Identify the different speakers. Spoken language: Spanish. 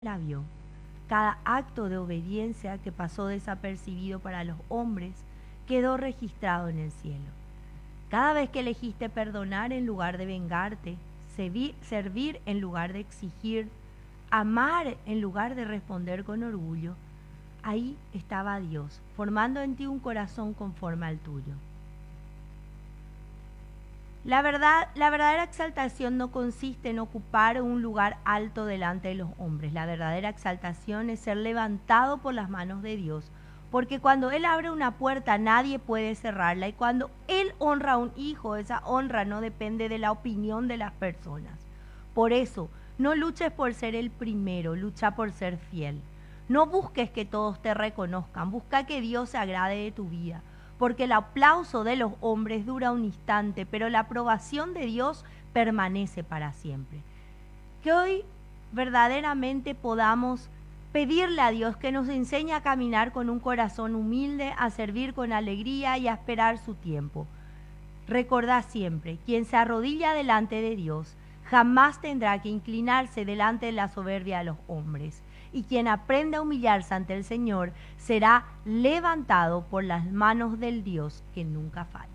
Speaker 1: la vio. Cada acto de obediencia que pasó desapercibido para los hombres quedó registrado en el cielo. Cada vez que elegiste perdonar en lugar de vengarte, servir en lugar de exigir, amar en lugar de responder con orgullo, ahí estaba Dios, formando en ti un corazón conforme al tuyo. La verdadera exaltación no consiste en ocupar un lugar alto delante de los hombres. La verdadera exaltación es ser levantado por las manos de Dios, porque cuando Él abre una puerta nadie puede cerrarla, y cuando Él honra a un hijo, esa honra no depende de la opinión de las personas. Por eso, no luches por ser el primero, lucha por ser fiel. No busques que todos te reconozcan, busca que Dios se agrade de tu vida, porque el aplauso de los hombres dura un instante, pero la aprobación de Dios permanece para siempre. Que hoy verdaderamente podamos pedirle a Dios que nos enseñe a caminar con un corazón humilde, a servir con alegría y a esperar su tiempo. Recordá siempre, quien se arrodilla delante de Dios jamás tendrá que inclinarse delante de la soberbia de los hombres. Y quien aprende a humillarse ante el Señor será levantado por las manos del Dios que nunca falla.